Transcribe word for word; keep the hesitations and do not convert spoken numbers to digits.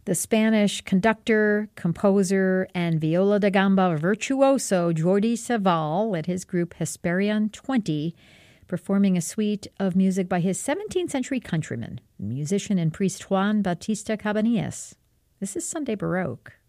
the Spanish conductor, composer, and viola da gamba virtuoso Jordi Savall led his group Hesperian twenty, performing a suite of music by his seventeenth century countryman, musician and priest Juan Bautista Cabanillas. This is Sunday Baroque.